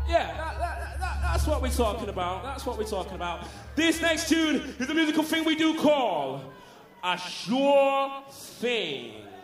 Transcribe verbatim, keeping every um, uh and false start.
Yeah, that, that, that, that's what we're talking about. That's what we're talking about. This next tune is a musical thing we do call A Sure Thing.